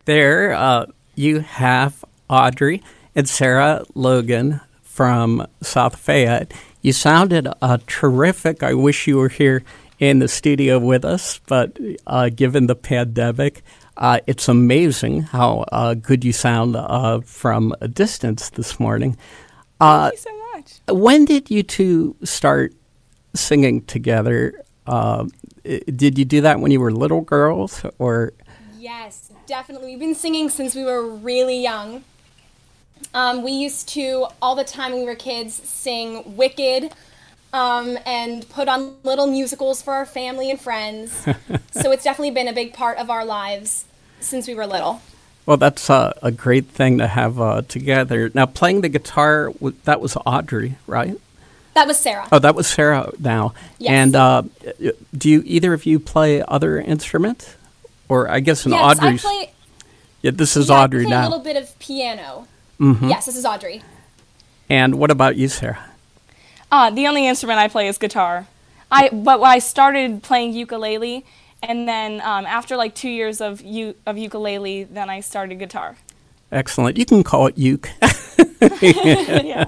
There you have Audrey and Sarah Logan from South Fayette. You sounded terrific. I wish you were here in the studio with us, but given the pandemic, it's amazing how good you sound from a distance this morning. Thank you so much. When did you two start singing together? Did you do that when you were little girls, or? Yes, definitely. We've been singing since we were really young. We used to, all the time when we were kids, sing Wicked and put on little musicals for our family and friends. So it's definitely been a big part of our lives since we were little. Well, that's a great thing to have together. Now, playing the guitar, that was Audrey, right? That was Sarah. Oh, that was Sarah now. Yes. And do you either of you play other instruments? Or I guess in yes, Audrey's... I play... Yeah, this is Audrey I play now. a little bit of piano. Mm-hmm. Yes, this is Audrey. And what about you, Sarah? The only instrument I play is guitar. But I started playing ukulele, and then after like 2 years of ukulele, then I started guitar. Excellent. You can call it uke. Yeah.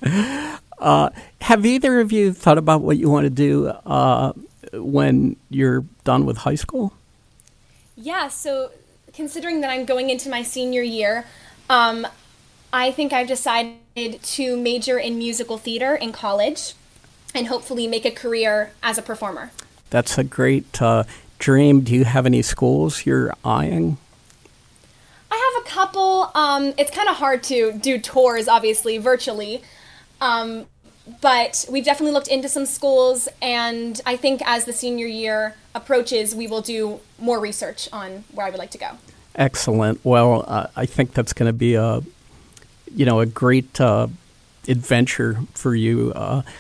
Have either of you thought about what you want to do when you're done with high school? Yeah, so considering that I'm going into my senior year, I think I've decided to major in musical theater in college and hopefully make a career as a performer. That's a great dream. Do you have any schools you're eyeing? I have a couple. It's kind of hard to do tours, obviously, virtually. But we've definitely looked into some schools, and I think as the senior year approaches, we will do more research on where I would like to go. Excellent. Well, I think that's going to be a great adventure for you.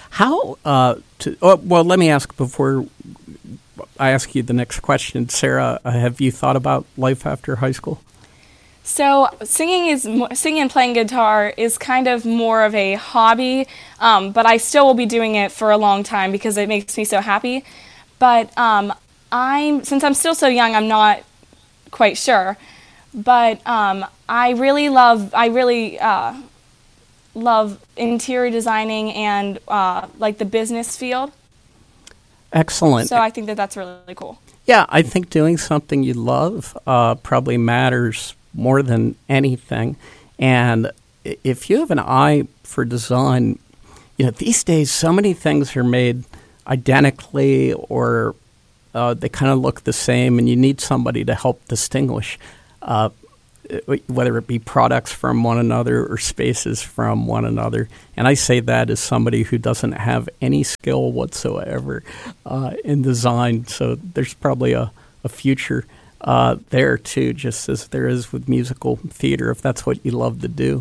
Well, let me ask before I ask you the next question. Sarah, have you thought about life after high school? So singing and playing guitar is kind of more of a hobby, but I still will be doing it for a long time because it makes me so happy. But since I'm still so young, I'm not quite sure. But I really love interior designing and like the business field. Excellent. So I think that's really cool. Yeah, I think doing something you love probably matters more than anything. And if you have an eye for design, these days so many things are made identically or they kind of look the same, and you need somebody to help distinguish whether it be products from one another or spaces from one another. And I say that as somebody who doesn't have any skill whatsoever in design. So there's probably a future there too, just as there is with musical theater, if that's what you love to do.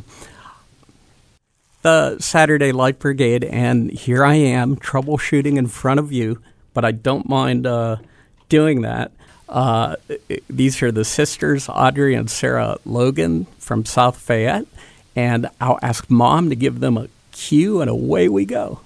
The Saturday Light Brigade, and here I am troubleshooting in front of you, but I don't mind doing that. These are the sisters, Audrey and Sarah Logan from South Fayette, and I'll ask Mom to give them a cue, and away we go.